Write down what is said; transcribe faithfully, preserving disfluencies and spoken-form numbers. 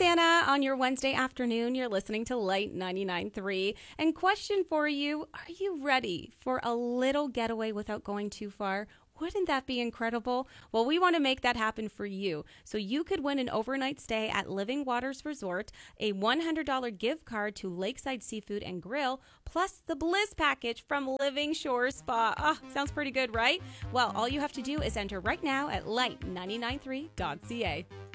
Anna. On your Wednesday afternoon, you're listening to Light ninety-nine point three. And question for you, are you ready for a little getaway without going too far? Wouldn't that be incredible? Well, we want to make that happen for you. So you could win an overnight stay at Living Waters Resort, a one hundred dollars gift card to Lakeside Seafood and Grill, plus the Bliss package from Living Shore Spa. Ah, sounds pretty good, right? Well, all you have to do is enter right now at light nine nine three dot c a.